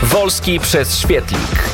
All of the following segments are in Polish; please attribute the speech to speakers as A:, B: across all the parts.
A: Wolski przez Świetlik.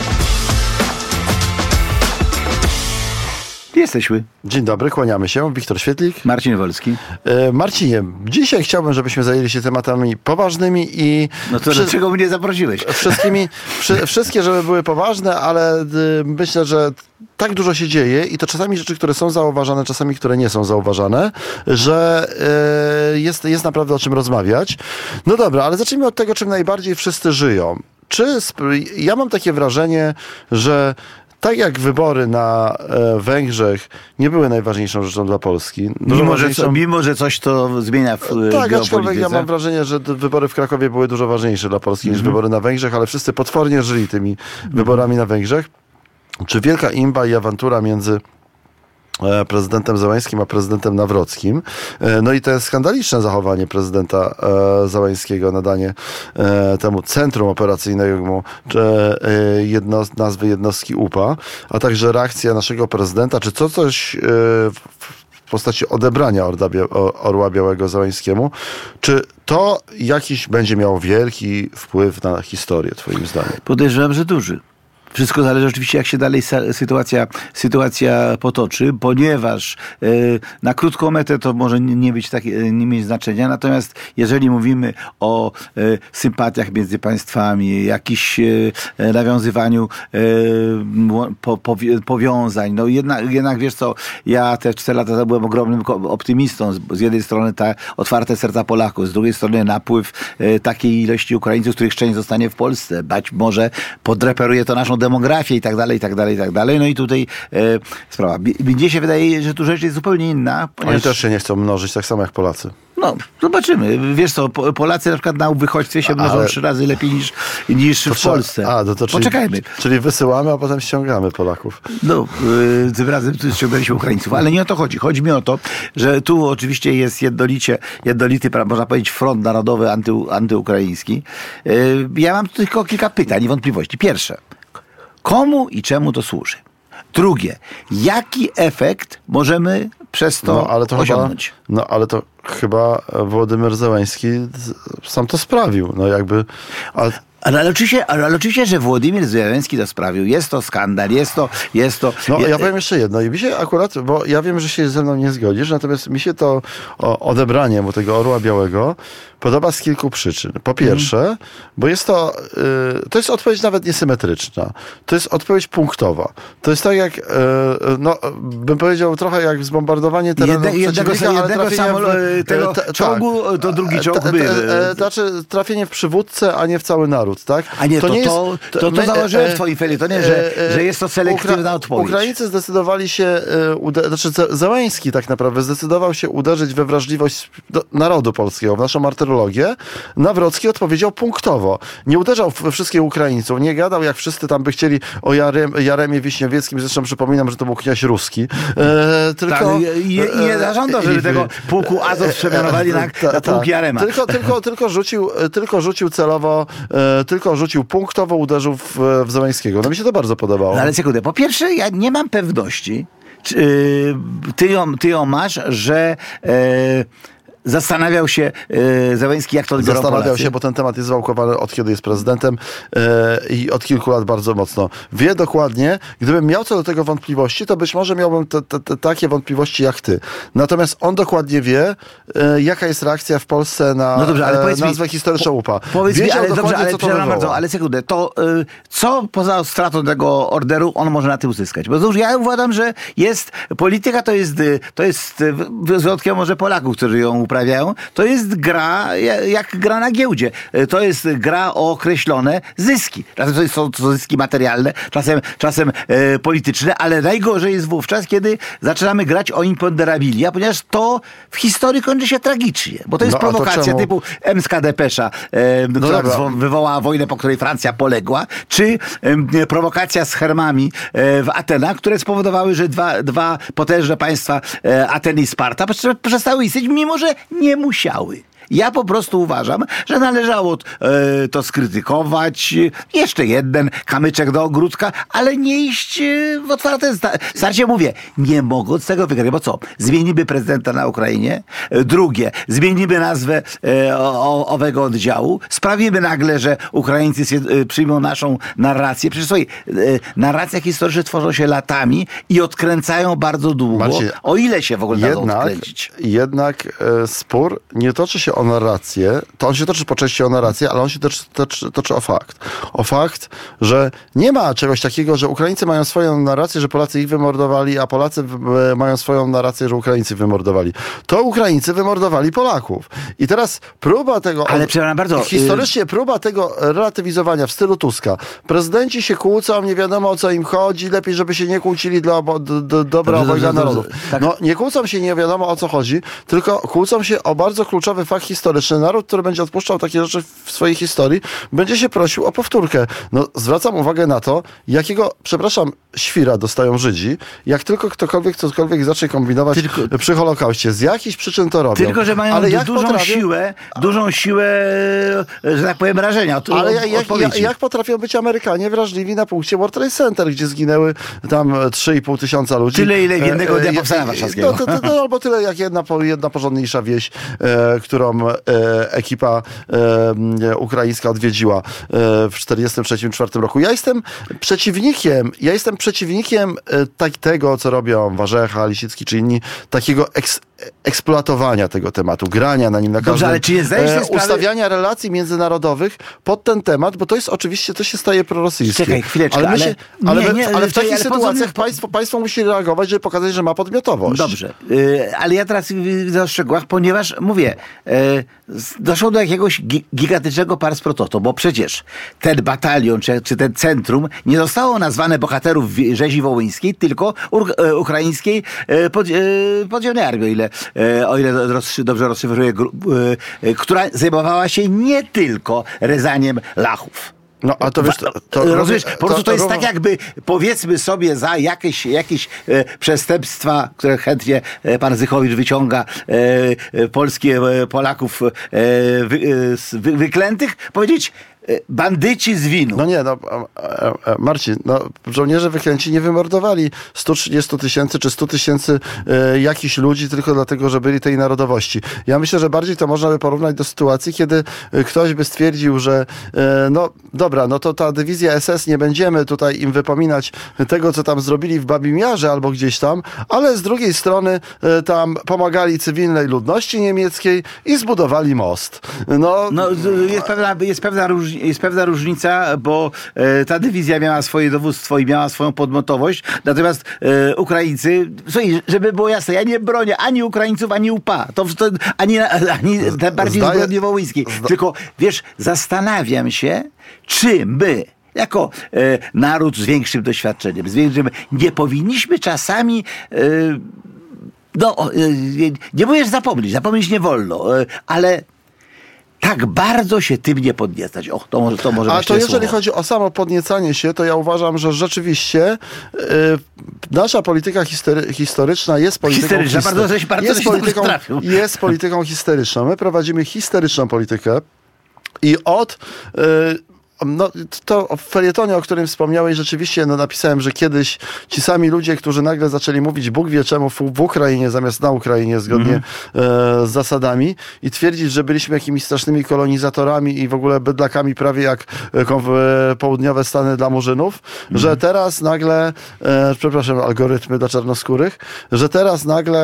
B: Jesteśmy.
C: Dzień dobry, kłaniamy się. Wiktor Świetlik.
B: Marcin Wolski.
C: Marcinie, dzisiaj chciałbym, żebyśmy zajęli się tematami poważnymi i...
B: No to dlaczego mnie zaprosiłeś?
C: Wszystkie, żeby były poważne, ale myślę, że tak dużo się dzieje i to czasami rzeczy, które są zauważane, czasami, które nie są zauważane, że jest naprawdę o czym rozmawiać. No dobra, ale zacznijmy od tego, czym najbardziej wszyscy żyją. Ja mam takie wrażenie, że tak jak wybory na Węgrzech nie były najważniejszą rzeczą dla Polski.
B: Mimo, że coś to zmienia w
C: tak, aczkolwiek
B: geopolityce.
C: ja mam wrażenie, że wybory w Krakowie były dużo ważniejsze dla Polski niż wybory na Węgrzech, ale wszyscy potwornie żyli tymi wyborami na Węgrzech. Czy wielka imba i awantura między prezydentem Zełańskim a prezydentem Nawrockim. No i to skandaliczne zachowanie prezydenta Zełańskiego, nadanie temu centrum operacyjnemu nazwy jednostki UPA, a także reakcja naszego prezydenta, czy coś w postaci odebrania Orła Białego Zełańskiemu, czy to jakiś będzie miało wielki wpływ na historię, twoim zdaniem?
B: Podejrzewam, że duży. Wszystko zależy oczywiście, jak się dalej sytuacja potoczy, ponieważ na krótką metę to może nie mieć znaczenia, natomiast jeżeli mówimy o sympatiach między państwami, jakichś nawiązywaniu powiązań, no jednak wiesz co, ja te 4 lata temu byłem ogromnym optymistą. Z jednej strony te otwarte serca Polaków, z drugiej strony napływ takiej ilości Ukraińców, których część zostanie w Polsce. Być może podreperuje to naszą demografię i tak dalej, i tak dalej, i tak dalej. No i tutaj sprawa. Mnie się wydaje, że tu rzecz jest zupełnie inna. Ponieważ...
C: Oni też się nie chcą mnożyć, tak samo jak Polacy.
B: No, zobaczymy. Wiesz co, Polacy na przykład na uchodźstwie się mnożą 3 razy lepiej niż w Polsce. Poczekajmy.
C: Czyli wysyłamy, a potem ściągamy Polaków.
B: No, tym razem ściągnęliśmy Ukraińców. Ale nie o to chodzi. Chodzi mi o to, że tu oczywiście jest jednolity, można powiedzieć, front narodowy antyukraiński. Ja mam tu tylko kilka pytań i wątpliwości. Pierwsze. Komu i czemu to służy? Drugie, jaki efekt możemy przez to osiągnąć?
C: Ale to chyba Wołodymyr Zełański sam to sprawił. No jakby...
B: Ale oczywiście, że Władimir Zełański to sprawił. Jest to skandal, jest to...
C: No ja powiem jeszcze jedno. I mi się akurat, bo ja wiem, że się ze mną nie zgodzisz, natomiast mi się to odebranie mu tego Orła Białego podoba z kilku przyczyn. Po pierwsze, bo jest to jest odpowiedź nawet niesymetryczna. To jest odpowiedź punktowa. To jest tak jak, bym powiedział, trochę jak zbombardowanie terenu
B: tego czołgu, to drugi czołg
C: znaczy trafienie w przywódcę, a nie w cały naród, tak?
B: A nie, to założyłem w twoim felietonie, że jest to selektywna odpowiedź.
C: Ukraińcy zdecydowali się, Zełański tak naprawdę zdecydował się uderzyć we wrażliwość narodu polskiego, w naszą martyrologię. Nawrocki odpowiedział punktowo. Nie uderzał we wszystkich Ukraińców, nie gadał jak wszyscy tam by chcieli o Jaremie Wiśniewieckim, zresztą przypominam, że to był kniaź ruski.
B: Tylko... nie zażądał, żeby tego pułku Azow przemianowali na pułk Jarema.
C: Tylko rzucił celowo, tylko rzucił punktowo, uderzył w Zełańskiego. No mi się to bardzo podobało.
B: No ale sekundę. Po pierwsze, ja nie mam pewności, ty ją masz, że zastanawiał się Zełański, jak to odbiorą Polacy.
C: Zastanawiał się, bo ten temat jest wałkowany od kiedy jest prezydentem i od kilku lat bardzo mocno. Wie dokładnie, gdybym miał co do tego wątpliwości, to być może miałbym takie wątpliwości jak ty. Natomiast on dokładnie wie, jaka jest reakcja w Polsce na nazwę historyczną UPA.
B: Ale sekundę, to co poza stratą tego orderu on może na tym uzyskać? Bo ja uważam, że polityka to jest wyjątkiem może Polaków, którzy ją uprawiają, to jest gra jak gra na giełdzie. To jest gra o określone zyski. Czasem są to zyski materialne, czasem polityczne, ale najgorzej jest wówczas, kiedy zaczynamy grać o imponderabilia, ponieważ to w historii kończy się tragicznie. Bo to jest prowokacja typu emska depesza, która wywołała wojnę, po której Francja poległa, czy prowokacja z Hermami w Atenach, które spowodowały, że dwa potężne państwa, Ateny i Sparta, przestały istnieć, mimo że nie musiały. Ja po prostu uważam, że należało to skrytykować, jeszcze jeden kamyczek do ogródka, ale nie iść w otwarte starcie. Mówię, nie mogą z tego wygrać, bo co? Zmienimy prezydenta na Ukrainie, drugie, zmienimy nazwę owego oddziału, sprawimy nagle, że Ukraińcy przyjmą naszą narrację. Przecież słuchaj, narracje historyczne tworzą się latami i odkręcają bardzo długo,
C: Marcin,
B: o ile się w ogóle dadzą odkręcić.
C: Jednak spór nie toczy się o narrację, to on się toczy po części o narrację, ale on się toczy o fakt. O fakt, że nie ma czegoś takiego, że Ukraińcy mają swoją narrację, że Polacy ich wymordowali, a Polacy mają swoją narrację, że Ukraińcy wymordowali. To Ukraińcy wymordowali Polaków. I teraz próba tego...
B: Ale przepraszam bardzo...
C: Historycznie próba tego relatywizowania w stylu Tuska. Prezydenci się kłócą, nie wiadomo o co im chodzi, lepiej, żeby się nie kłócili dla dobra obojga narodów.
B: Tak.
C: No, nie kłócą się, nie wiadomo o co chodzi, tylko kłócą się o bardzo kluczowy fakt historyczny. Naród, który będzie odpuszczał takie rzeczy w swojej historii, będzie się prosił o powtórkę. No, zwracam uwagę na to, jakiego, przepraszam, świra dostają Żydzi, jak tylko ktokolwiek cokolwiek zacznie kombinować przy Holokauście. Z jakichś przyczyn to robią.
B: Tylko, że mają dużą siłę, że tak powiem, rażenia.
C: Ale jak potrafią być Amerykanie wrażliwi na punkcie World Trade Center, gdzie zginęły tam 3,5 tysiąca ludzi.
B: Tyle, ile w jednego dnia powstania warszawskiego.
C: Albo tyle, jak jedna porządniejsza wieś, którą ekipa ukraińska odwiedziła w 1943-1944 roku. Ja jestem przeciwnikiem tego, co robią Warzecha, Lisicki czy inni, takiego eksploatowania tego tematu, grania na nim na każdym,
B: ale czy nie zdajesz sobie sprawy...
C: ustawiania relacji międzynarodowych pod ten temat, bo to jest oczywiście, to się staje prorosyjskie.
B: Czekaj, chwileczkę,
C: ale w takich sytuacjach państwo musi reagować, żeby pokazać, że ma podmiotowość.
B: Dobrze, ale ja teraz widzę o szczegółach, ponieważ mówię, doszło do jakiegoś gigantycznego pars pro toto, bo przecież ten batalion, czy ten centrum nie zostało nazwane bohaterów rzezi wołyńskiej, tylko ukraińskiej podziemnej armii, o ile dobrze rozszyfruję, która zajmowała się nie tylko rezaniem lachów.
C: No, a to wiesz,
B: rozumiesz, po prostu to jest tak jakby, powiedzmy sobie, za jakieś przestępstwa, które chętnie pan Zychowicz wyciąga, polskie Polaków wyklętych, powiedzieć bandyci z winu.
C: No nie, Marcin, żołnierze wyklęci nie wymordowali 130 tysięcy czy 100 tysięcy jakichś ludzi tylko dlatego, że byli tej narodowości. Ja myślę, że bardziej to można by porównać do sytuacji, kiedy ktoś by stwierdził, że to ta dywizja SS, nie będziemy tutaj im wypominać tego, co tam zrobili w Babim Jarze albo gdzieś tam, ale z drugiej strony tam pomagali cywilnej ludności niemieckiej i zbudowali most.
B: Jest pewna różnica, bo ta dywizja miała swoje dowództwo i miała swoją podmiotowość, natomiast Ukraińcy, słuchaj, żeby było jasne, ja nie bronię ani Ukraińców, ani UPA, ani bardziej zbrodni wołyńskiej. Tylko, wiesz, zastanawiam się, czy my jako naród z większym doświadczeniem, nie powinniśmy czasami nie mówię, że zapomnieć nie wolno, ale tak bardzo się tym nie podniecać. To może
C: A to jeżeli chodzi o samo podniecanie się, to ja uważam, że rzeczywiście nasza polityka historyczna jest polityką jest polityką historyczną. My prowadzimy historyczną politykę i to w felietonie, o którym wspomniałeś, rzeczywiście napisałem, że kiedyś ci sami ludzie, którzy nagle zaczęli mówić Bóg wie czemu w Ukrainie zamiast na Ukrainie, zgodnie z zasadami, i twierdzić, że byliśmy jakimiś strasznymi kolonizatorami i w ogóle bydlakami prawie jak południowe Stany dla murzynów, że teraz nagle, algorytmy dla czarnoskórych, że teraz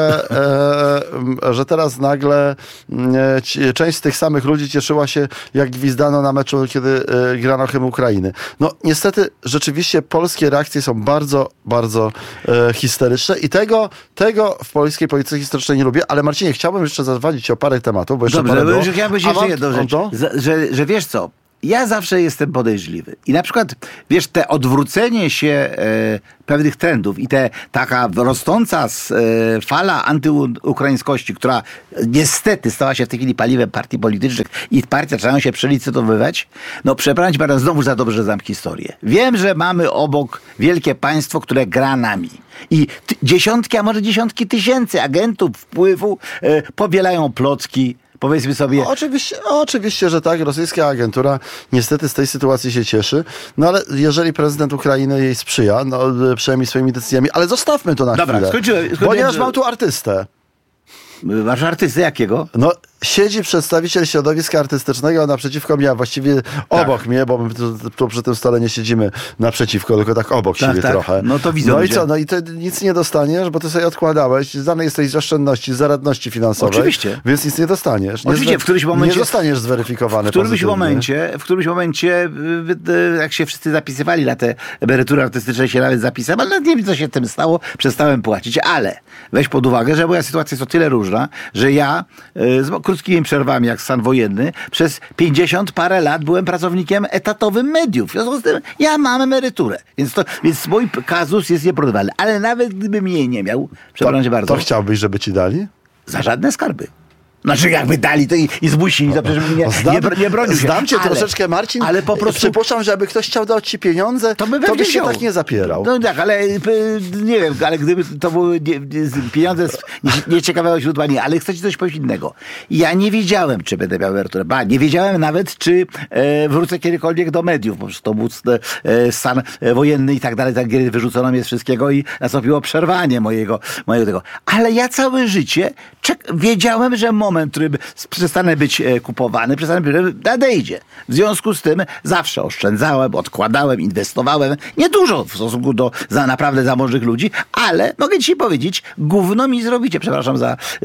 C: nagle część z tych samych ludzi cieszyła się, jak gwizdano na meczu, kiedy grano hymn Ukrainy. No niestety rzeczywiście polskie reakcje są bardzo, bardzo historyczne i tego w polskiej polityce historycznej nie lubię, ale Marcinie, chciałbym jeszcze zadzwonić o parę tematów, bo jeszcze
B: chciałbym jeszcze jedną rzecz, że wiesz co, ja zawsze jestem podejrzliwy. I na przykład, wiesz, te odwrócenie się pewnych trendów i taka rosnąca fala antyukraińskości, która niestety stała się w tej chwili paliwem partii politycznych i partie zaczynają się przelicytowywać, przepraszam bardzo, znowu za dobrze znam historię. Wiem, że mamy obok wielkie państwo, które gra nami. I dziesiątki, a może dziesiątki tysięcy agentów wpływu powielają plotki, powiedzmy sobie...
C: Oczywiście, że tak. Rosyjska agentura niestety z tej sytuacji się cieszy. No ale jeżeli prezydent Ukrainy jej sprzyja, no przynajmniej swoimi decyzjami, ale zostawmy to na chwilę.
B: Skończyłem.
C: Ponieważ mam tu artystę.
B: Masz artystę jakiego?
C: No, siedzi przedstawiciel środowiska artystycznego naprzeciwko mnie, a właściwie obok mnie, bo my tu przy tym stole nie siedzimy naprzeciwko, tylko tak obok siebie trochę.
B: No to widzę.
C: No i co? No i ty nic nie dostaniesz, bo ty sobie odkładałeś, znany jesteś z oszczędności, z zaradności finansowej.
B: Oczywiście.
C: Więc nic nie dostaniesz.
B: Oczywiście, w którymś momencie...
C: Nie zostaniesz zweryfikowany
B: w którymś momencie, jak się wszyscy zapisywali na te emerytury artystyczne, się nawet zapisałem, ale nie wiem, co się tym stało, przestałem płacić, ale weź pod uwagę, że moja sytuacja jest o tyle różna, że ja z krótkimi przerwami, jak stan wojenny, przez 50 parę lat byłem pracownikiem etatowym mediów. W związku z tym ja mam emeryturę. Więc mój kazus jest nieporównywalny. Ale nawet gdybym jej nie miał, przepraszam bardzo.
C: To chciałbyś, żeby ci dali?
B: Za żadne skarby. Znaczy jakby dali to i zmusili, to przecież nie bronił się.
C: Znam cię troszeczkę, Marcin,
B: ale po prostu...
C: Przypuszczam, że jakby ktoś chciał dać ci pieniądze, to byś się tak nie zapierał.
B: No tak, ale nie wiem, ale gdyby to były pieniądze z nieciekawego źródła, nie, ale chcę ci coś powiedzieć innego. Ja nie wiedziałem, czy będę miał emeryturę. Nie wiedziałem nawet, czy wrócę kiedykolwiek do mediów, bo to był stan wojenny i tak dalej, tak wyrzucono mnie z wszystkiego i nastąpiło przerwanie mojego tego. Ale ja całe życie wiedziałem, że moment, w którym przestanę być kupowany, nadejdzie. W związku z tym zawsze oszczędzałem, odkładałem, inwestowałem. Nie dużo w stosunku do naprawdę zamożnych ludzi, ale mogę ci powiedzieć, gówno mi zrobicie, przepraszam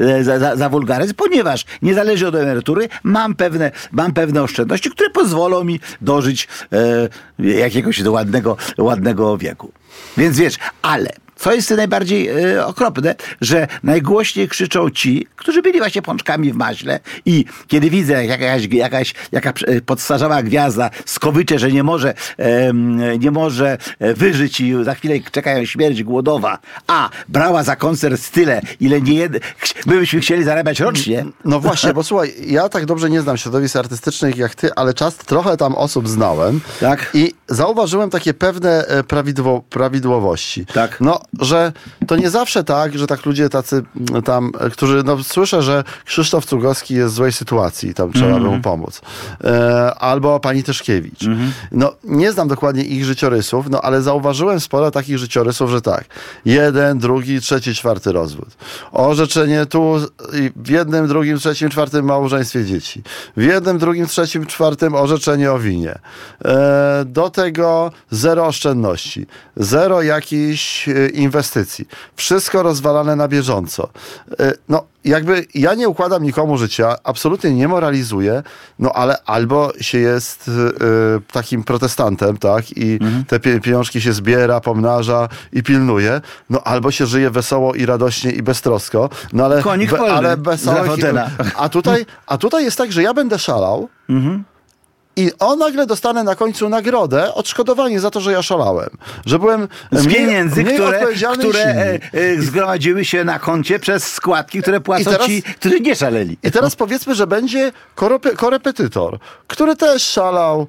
B: za wulgaryzm, ponieważ niezależnie od emerytury mam pewne oszczędności, które pozwolą mi dożyć jakiegoś ładnego wieku. Więc wiesz, ale co jest najbardziej okropne, że najgłośniej krzyczą ci, którzy byli właśnie pączkami w maśle i kiedy widzę jakaś podstarzała gwiazda skowycze, że nie może wyżyć i za chwilę czekają śmierć głodowa, a brała za koncert tyle, ile my byśmy chcieli zarabiać rocznie.
C: No właśnie, bo słuchaj, ja tak dobrze nie znam środowisk artystycznych jak ty, ale trochę tam osób znałem. Tak. I zauważyłem takie pewne prawidłowości.
B: Tak.
C: No, że to nie zawsze tak, że tak ludzie tacy tam, którzy, słyszę, że Krzysztof Cugowski jest w złej sytuacji, tam trzeba by mu pomóc. Albo pani Tyszkiewicz. No, nie znam dokładnie ich życiorysów, ale zauważyłem sporo takich życiorysów, że tak, 1, 2, 3, 4 rozwód. Orzeczenie tu w 1, 2, 3, 4 małżeństwie dzieci. W 1, 2, 3, 4 orzeczenie o winie. Do tego 0 oszczędności. 0 jakichś inwestycji. Wszystko rozwalane na bieżąco. No, jakby ja nie układam nikomu życia, absolutnie nie moralizuję, no ale albo się jest takim protestantem, tak, i te pieniążki się zbiera, pomnaża i pilnuje, no albo się żyje wesoło i radośnie i beztrosko, no ale, ale wesoło. A tutaj jest tak, że ja będę szalał, i nagle dostanę na końcu nagrodę, odszkodowanie za to, że ja szalałem. Że byłem
B: z pieniędzy, które
C: niż
B: zgromadziły się na koncie przez składki, które płacą ci, którzy nie szaleli.
C: I teraz powiedzmy, że będzie korepetytor, który też szalał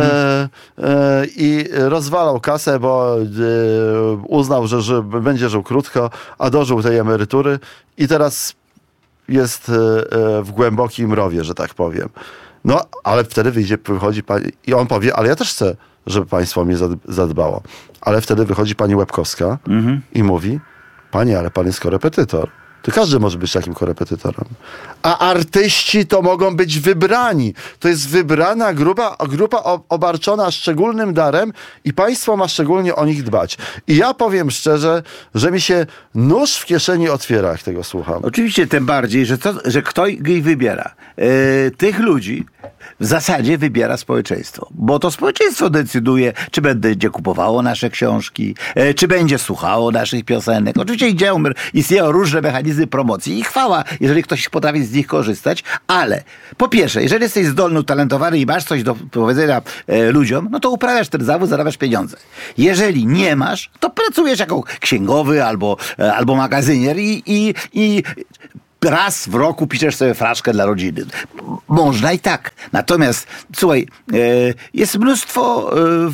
C: i rozwalał kasę, bo uznał, że będzie żył krótko, a dożył tej emerytury i teraz jest w głębokim rowie, że tak powiem. No, ale wtedy wychodzi pani i on powie, ale ja też chcę, żeby państwo mnie zadbało. Ale wtedy wychodzi pani Łebkowska i mówi, panie, ale pan jest korepetytor. To każdy może być takim korepetytorem. A artyści to mogą być wybrani. To jest wybrana grupa obarczona szczególnym darem i państwo ma szczególnie o nich dbać. I ja powiem szczerze, że mi się nóż w kieszeni otwiera, jak tego słucham.
B: Oczywiście, tym bardziej, że kto ich wybiera. Tych ludzi w zasadzie wybiera społeczeństwo. Bo to społeczeństwo decyduje, czy będzie kupowało nasze książki, czy będzie słuchało naszych piosenek. Oczywiście istnieją różne mechanizmy promocji i chwała, jeżeli ktoś potrafi z nich korzystać, ale po pierwsze, jeżeli jesteś zdolny, utalentowany i masz coś do powiedzenia ludziom, no to uprawiasz ten zawód, zarabiasz pieniądze. Jeżeli nie masz, to pracujesz jako księgowy albo magazynier i raz w roku piszesz sobie fraszkę dla rodziny. Można i tak. Natomiast, słuchaj, jest mnóstwo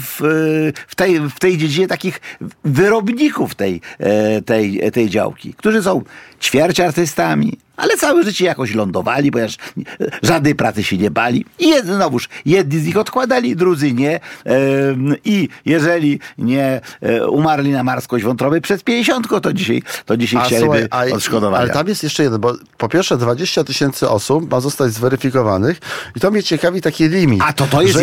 B: w tej dziedzinie takich wyrobników tej działki, którzy są ćwierćartystami, ale całe życie jakoś lądowali, ponieważ żadnej pracy się nie bali. I znowuż, jedni z nich odkładali, drudzy nie. I jeżeli nie umarli na marskość wątroby przed 50, to dzisiaj chcieliby odszkodowania.
C: Ale tam jest jeszcze jeden, bo po pierwsze 20 000 osób ma zostać zweryfikowanych i to mnie ciekawi taki limit.
B: A to jest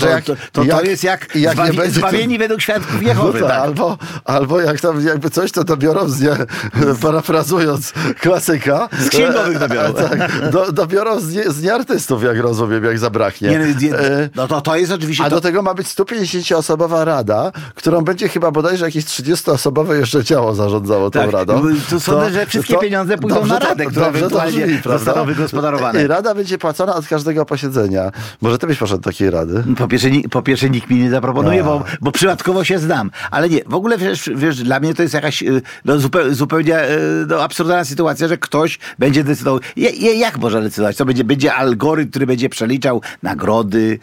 B: jak zbawieni według świadków Jehowy.
C: No tak. Albo jak tam jakby coś, to dobiorą parafrazując klasyka.
B: Z księgowych dobiorą.
C: Dobiorą z nieartystów, jak rozumiem, jak zabraknie.
B: To jest oczywiście...
C: A do tego ma być 150-osobowa rada, którą będzie chyba bodajże jakieś 30-osobowe jeszcze ciało zarządzało tą radą.
B: To sądzę, że wszystkie pieniądze pójdą na radę, które ewentualnie zostaną wygospodarowane.
C: I rada będzie płacona od każdego posiedzenia. Może ty byś poszedł do takiej rady?
B: Po pierwsze nikt mi nie zaproponuje, bo przypadkowo się znam. Ale nie, w ogóle wiesz, dla mnie to jest jakaś zupełnie absurdalna sytuacja, że ktoś będzie decydował. Jak można decydować? Co będzie algorytm, który będzie przeliczał nagrody,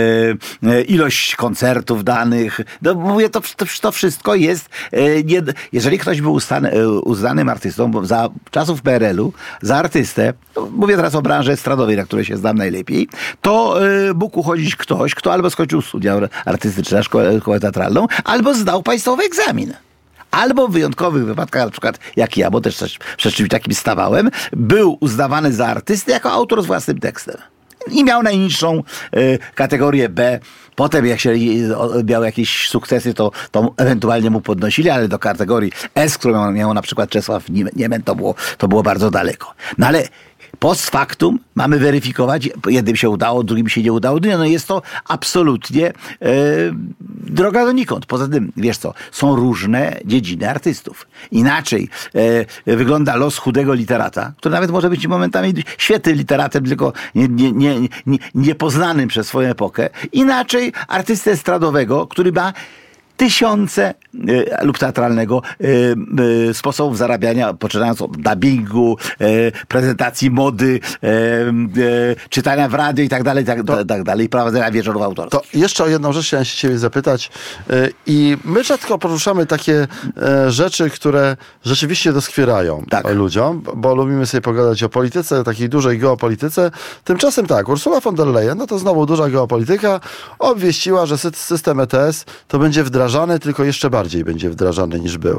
B: ilość koncertów danych. No mówię, to wszystko jest... Jeżeli ktoś był uznanym artystą, bo za czasów PRL-u, za artystę, mówię teraz o branży estradowej, na której się znam najlepiej, to mógł uchodzić ktoś, kto albo skończył studia artystyczne, szkołę teatralną, albo zdał państwowy egzamin. Albo w wyjątkowych wypadkach, na przykład jak ja, bo też przed czymś takim stawałem, był uznawany za artystę jako autor z własnym tekstem. I miał najniższą kategorię B. Potem jak się miał jakieś sukcesy, to ewentualnie mu podnosili, ale do kategorii S, którą miał na przykład Czesław Niemen, to było bardzo daleko. No ale post factum mamy weryfikować, jednym się udało, drugim się nie udało. No jest to absolutnie droga donikąd. Poza tym, wiesz co, są różne dziedziny artystów. Inaczej wygląda los chudego literata, który nawet może być momentami świetnym literatem, tylko niepoznanym przez swoją epokę. Inaczej artystę estradowego, który ma tysiące lub teatralnego sposobów zarabiania, poczynając od dubbingu, prezentacji mody, czytania w radio i tak dalej, i prowadzenia wieczorów autorskich.
C: To jeszcze o jedną rzecz chciałem się ciebie zapytać. I my rzadko poruszamy takie rzeczy, które rzeczywiście doskwierają ludziom, bo lubimy sobie pogadać o polityce, takiej dużej geopolityce. Tymczasem tak, Ursula von der Leyen, no to znowu duża geopolityka, obwieściła, że system ETS to będzie wdrażany, tylko jeszcze bardziej będzie wdrażany niż był.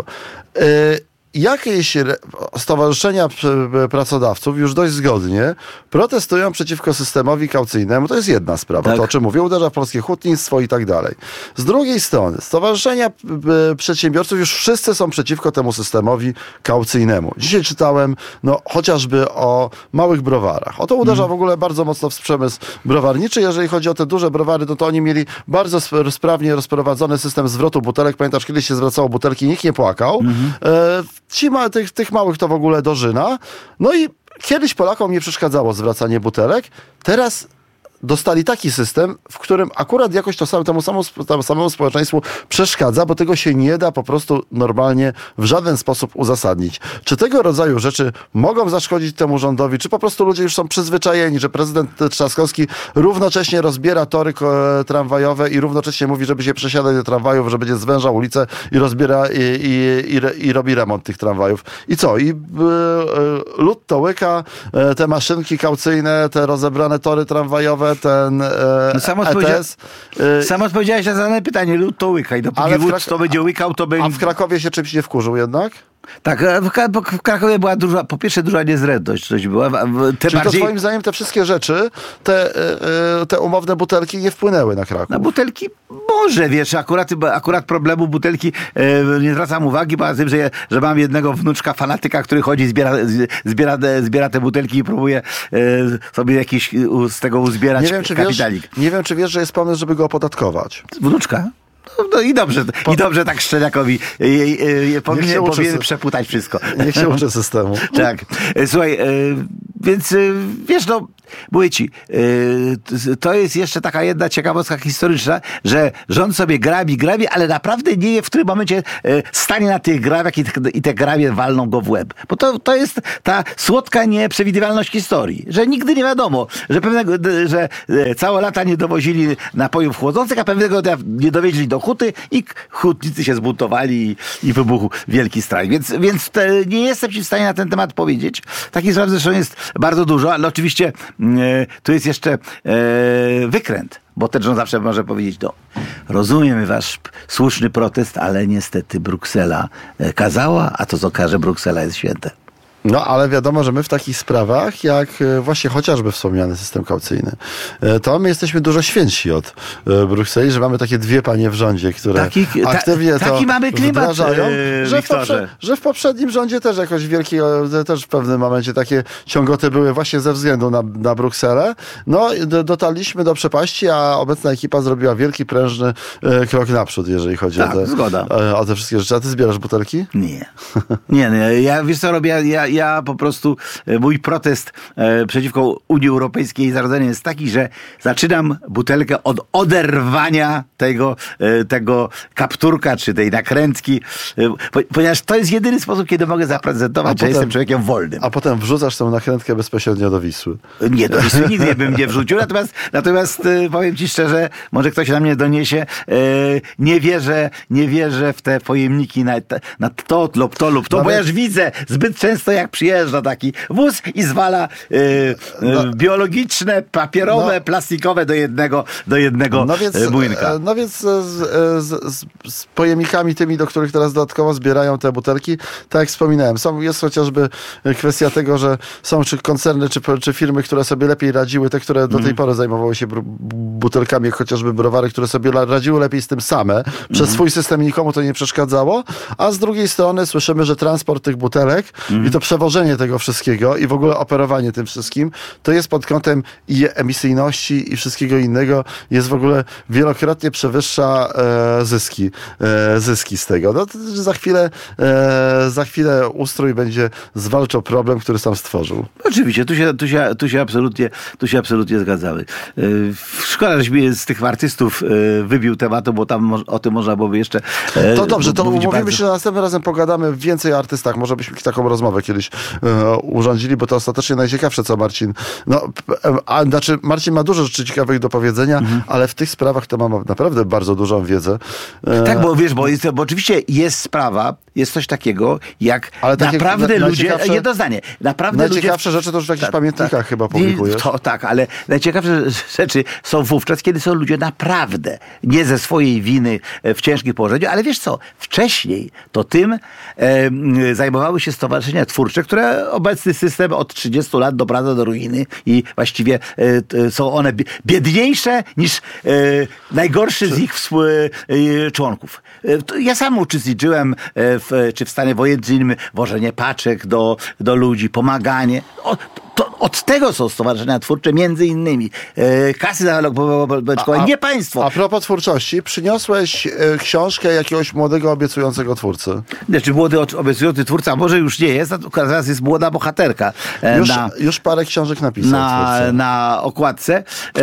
C: Jakieś stowarzyszenia pracodawców już dość zgodnie protestują przeciwko systemowi kaucyjnemu. To jest jedna sprawa, to o czym mówię, uderza w polskie hutnictwo i tak dalej. Z drugiej strony, stowarzyszenia przedsiębiorców już wszyscy są przeciwko temu systemowi kaucyjnemu. Dzisiaj czytałem chociażby o małych browarach. O to uderza w ogóle bardzo mocno w przemysł browarniczy. Jeżeli chodzi o te duże browary, to oni mieli bardzo sprawnie rozprowadzony system zwrotu butelek. Pamiętasz, kiedyś się zwracało butelki, nikt nie płakał. Tych małych to w ogóle dożyna. No i kiedyś Polakom nie przeszkadzało zwracanie butelek. Teraz dostali taki system, w którym akurat jakoś temu samemu społeczeństwu przeszkadza, bo tego się nie da po prostu normalnie w żaden sposób uzasadnić. Czy tego rodzaju rzeczy mogą zaszkodzić temu rządowi, czy po prostu ludzie już są przyzwyczajeni, że prezydent Trzaskowski równocześnie rozbiera tory tramwajowe i równocześnie mówi, żeby się przesiadać do tramwajów, że będzie zwężał ulicę i rozbiera i robi remont tych tramwajów. I co? I lud to łyka, te maszynki kaucyjne, te rozebrane tory tramwajowe, ten ETS.
B: Sam odpowiedziałeś na zadane pytanie, lud to łyka i dopóki lud to będzie łykał, to będzie...
C: A w Krakowie się czymś nie wkurzył jednak?
B: Tak, w Krakowie była po pierwsze duża niezrędność. Czyli
C: to twoim zdaniem te wszystkie rzeczy, te umowne butelki nie wpłynęły na Kraków?
B: Na butelki może, wiesz, akurat problemu butelki nie zwracam uwagi, poza tym, że mam jednego wnuczka fanatyka, który chodzi, zbiera te butelki i próbuje sobie jakiś z tego uzbierać kapitalik.
C: Nie wiem, czy wiesz, że jest pomysł, żeby go opodatkować.
B: Wnuczka? No i dobrze tak Szczeniakowi powinien przeputać wszystko.
C: Niech się uczy systemu.
B: Tak. Słuchaj, Więc wiesz, no, mówię ci, to jest jeszcze taka jedna ciekawostka historyczna, że rząd sobie grabi, ale naprawdę nie wie, w którym momencie stanie na tych grabiach i te grabie walną go w łeb. Bo to jest ta słodka nieprzewidywalność historii, że nigdy nie wiadomo, że całe lata nie dowozili napojów chłodzących, a pewnego dnia nie dowieźli do huty i hutnicy się zbuntowali i wybuchł wielki strajk. Więc nie jestem ci w stanie na ten temat powiedzieć. Takich spraw zresztą jest bardzo dużo, ale oczywiście tu jest jeszcze wykręt, bo ten rząd zawsze może powiedzieć, no, rozumiemy wasz słuszny protest, ale niestety Bruksela kazała, a to co każe Bruksela jest święte.
C: No, ale wiadomo, że my w takich sprawach, jak właśnie chociażby wspomniany system kaucyjny, to my jesteśmy dużo świętsi od Brukseli, że mamy takie dwie panie w rządzie, które aktywnie to
B: mamy klimat,
C: wdrażają, że w poprzednim rządzie też jakoś też w pewnym momencie takie ciągoty były właśnie ze względu na Brukselę. No, dotarliśmy do przepaści, a obecna ekipa zrobiła wielki, prężny krok naprzód, jeżeli chodzi o te wszystkie rzeczy. A ty zbierasz butelki?
B: Nie. Nie. Ja, wiesz co robię? Ja po prostu, mój protest przeciwko Unii Europejskiej i Zarodzeniu jest taki, że zaczynam butelkę od oderwania tego kapturka, czy tej nakrętki, ponieważ to jest jedyny sposób, kiedy mogę zaprezentować, że jestem człowiekiem wolnym.
C: A potem wrzucasz tę nakrętkę bezpośrednio do Wisły.
B: Nie, do Wisły nigdy bym nie wrzucił, natomiast powiem ci szczerze, może ktoś na mnie doniesie, nie wierzę w te pojemniki na to lub to, bo ja już widzę zbyt często, jak przyjeżdża taki wóz i zwala biologiczne, papierowe, plastikowe do jednego młynka.
C: No więc z pojemnikami tymi, do których teraz dodatkowo zbierają te butelki, tak jak wspominałem, jest chociażby kwestia tego, że są czy koncerny, czy firmy, które sobie lepiej radziły, te, które do tej pory zajmowały się butelkami, jak chociażby browary, które sobie radziły lepiej z tym same. Przez swój system nikomu to nie przeszkadzało, a z drugiej strony słyszymy, że transport tych butelek i to przewożenie tego wszystkiego i w ogóle operowanie tym wszystkim, to jest pod kątem i emisyjności i wszystkiego innego, jest w ogóle wielokrotnie przewyższa zyski z tego. No, za chwilę ustrój będzie zwalczał problem, który sam stworzył.
B: Oczywiście, tu się absolutnie zgadzamy. Szkoda, żeś z tych artystów wybił tematu, bo tam o tym można byłoby jeszcze
C: to dobrze, to umówimy się, że następnym razem pogadamy więcej o artystach. Może byśmy taką rozmowę kiedyś urządzili, bo to ostatecznie najciekawsze, co Marcin... Znaczy Marcin ma dużo rzeczy ciekawych do powiedzenia, ale w tych sprawach to mam naprawdę bardzo dużą wiedzę.
B: Tak, bo wiesz, bo oczywiście jest sprawa, jest coś takiego, jak naprawdę ludzie... Jedno zdanie.
C: Najciekawsze rzeczy to już w jakichś pamiętnikach chyba publikujesz.
B: Tak, ale najciekawsze rzeczy są wówczas, kiedy są ludzie naprawdę nie ze swojej winy w ciężkim położeniu, ale wiesz co, wcześniej to tym zajmowały się stowarzyszenia twórcze, które obecny system od 30 lat doprowadza do ruiny i właściwie są one biedniejsze niż najgorszy z ich członków. Ja sam uczestniczyłem czy w stanie wojennym wożenie paczek do ludzi, pomaganie. Od tego są stowarzyszenia twórcze, między innymi. Kasy zalogbowe, nie państwo.
C: A propos twórczości, przyniosłeś książkę jakiegoś młodego, obiecującego twórcy.
B: Znaczy młody, obiecujący twórca, może już nie jest, teraz jest młoda bohaterka.
C: Już parę książek napisał.
B: Na okładce.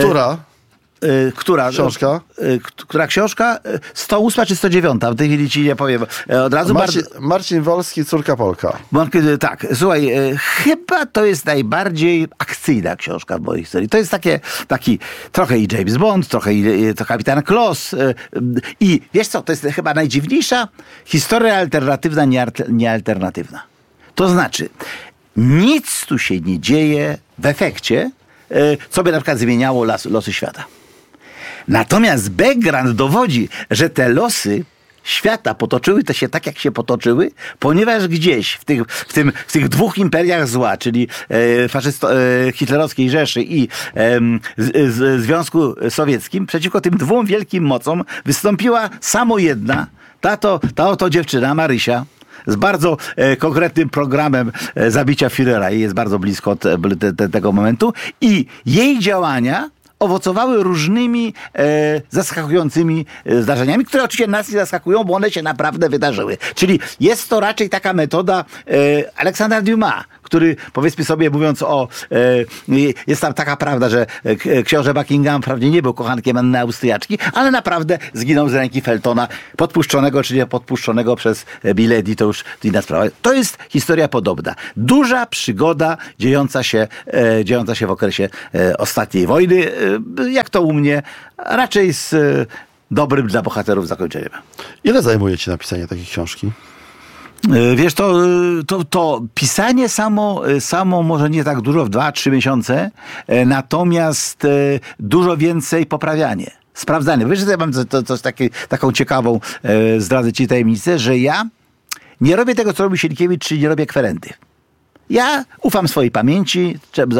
B: Która
C: książka?
B: Która książka? 108 czy 109? W tej chwili ci nie powiem. Od razu
C: Marcin Wolski, Córka Polka.
B: Tak, słuchaj, chyba to jest najbardziej akcyjna książka w mojej historii. To jest taki trochę i James Bond, trochę i to Kapitan Kloss. I wiesz co, to jest chyba najdziwniejsza historia alternatywna, niealternatywna. To znaczy, nic tu się nie dzieje w efekcie, co by na przykład zmieniało losy świata. Natomiast background dowodzi, że te losy świata potoczyły się tak, jak się potoczyły, ponieważ gdzieś w tych dwóch imperiach zła, czyli hitlerowskiej Rzeszy i Związku Sowieckim, przeciwko tym dwóm wielkim mocom wystąpiła samo jedna, ta oto dziewczyna, Marysia, z bardzo konkretnym programem zabicia Führera i jest bardzo blisko od tego momentu i jej działania owocowały różnymi zaskakującymi zdarzeniami, które oczywiście nas nie zaskakują, bo one się naprawdę wydarzyły. Czyli jest to raczej taka metoda Aleksandra Dumas, który, powiedzmy sobie, mówiąc jest tam taka prawda, że książę Buckingham wprawdzie nie był kochankiem Anny Austriaczki, ale naprawdę zginął z ręki Feltona, podpuszczonego czy nie podpuszczonego przez Milady, to już inna sprawa. To jest historia podobna. Duża przygoda dziejąca się w okresie ostatniej wojny, jak to u mnie, raczej z dobrym dla bohaterów zakończeniem.
C: Ile zajmuje ci napisanie takiej książki?
B: Wiesz, to pisanie samo może nie tak dużo, w 2-3 miesiące, natomiast dużo więcej poprawianie, sprawdzanie. Wiesz, że ja mam taką ciekawą, zdradzę ci tajemnicę, że ja nie robię tego, co robi Sienkiewicz, czyli nie robię kwerendy. Ja ufam swojej pamięci,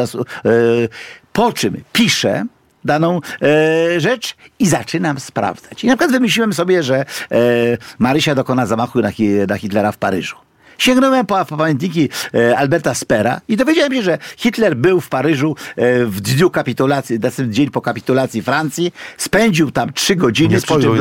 B: po czym piszę daną rzecz i zaczynam sprawdzać. I na przykład wymyśliłem sobie, że Marysia dokona zamachu na Hitlera w Paryżu. Sięgnąłem po pamiętniki Alberta Spera i dowiedziałem się, że Hitler był w Paryżu w dniu kapitulacji, następny dzień po kapitulacji Francji, spędził tam 3 godziny.
C: Nie spojrzał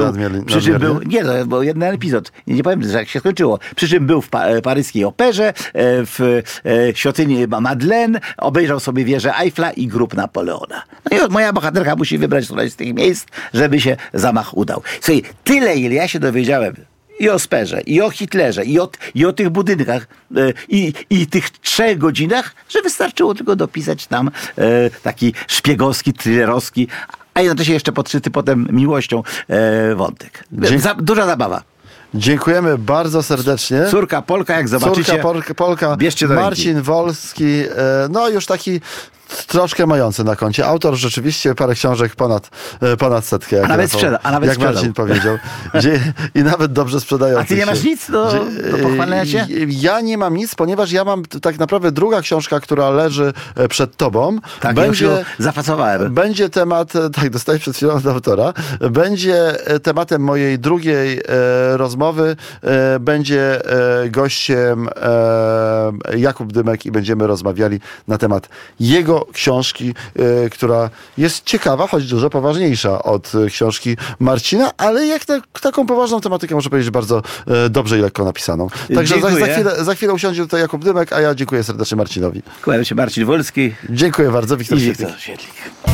B: bo jeden epizod, nie powiem, że jak się skończyło. Przy czym był w paryskiej operze, w świątyni Madeleine, obejrzał sobie wieżę Eiffla i grób Napoleona. No i moja bohaterka musi wybrać któreś z tych miejsc, żeby się zamach udał. Słuchaj, tyle, ile ja się dowiedziałem i o Sperze, i o Hitlerze, i o tych budynkach, i tych 3 godzinach, że wystarczyło tylko dopisać tam taki szpiegowski, thrillerowski, a jednocześnie jeszcze podszyty potem miłością wątek. Duża zabawa.
C: Dziękujemy bardzo serdecznie.
B: Córka Polka, jak zobaczycie.
C: Córka Polka.
B: Bierzcie do ręki.
C: Marcin Wolski, no już taki troszkę mający na koncie. Autor rzeczywiście parę książek ponad 100.
B: A nawet sprzedał.
C: Jak Marcin powiedział. I nawet dobrze sprzedający.
B: A ty nie masz nic do pochwalenia cię?
C: Ja nie mam nic, ponieważ ja mam tak naprawdę druga książka, która leży przed tobą.
B: Tak, będzie, zapracowałem.
C: Będzie temat, tak, dostałeś przed chwilą od autora, będzie tematem mojej drugiej rozmowy. Będzie gościem Jakub Dymek i będziemy rozmawiali na temat jego książki, która jest ciekawa, choć dużo poważniejsza od książki Marcina, ale jak taką poważną tematykę, może powiedzieć, bardzo dobrze i lekko napisaną. Także za chwilę usiądzie tutaj Jakub Dymek, a ja dziękuję serdecznie Marcinowi.
B: Kłaniam się, Marcin Wolski.
C: Dziękuję bardzo, Wiktor Świetlik.
B: Świetlik.